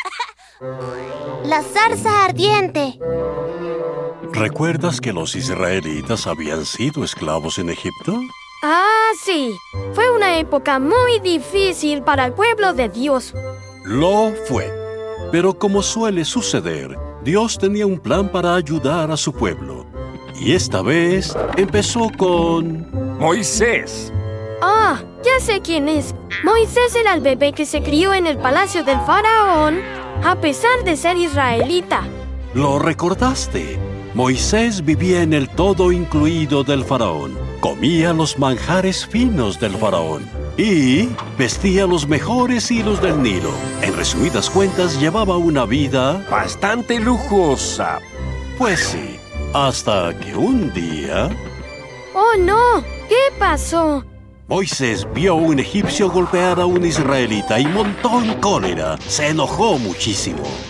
La zarza ardiente. ¿Recuerdas que los israelitas habían sido esclavos en Egipto? Ah, sí. Fue una época muy difícil para el pueblo de Dios. Lo fue. Pero como suele suceder, Dios tenía un plan para ayudar a su pueblo. Y esta vez empezó con Moisés. Ah, ya sé quién es. Moisés era el bebé que se crió en el palacio del faraón, a pesar de ser israelita. ¿Lo recordaste? Moisés vivía en el todo incluido del faraón, comía los manjares finos del faraón y vestía los mejores hilos del Nilo. En resumidas cuentas, llevaba una vida Bastante lujosa. pues sí, hasta que un día ¡Oh, no! ¿Qué pasó? Moisés vio a un egipcio golpear a un israelita y montó en cólera. Se enojó muchísimo.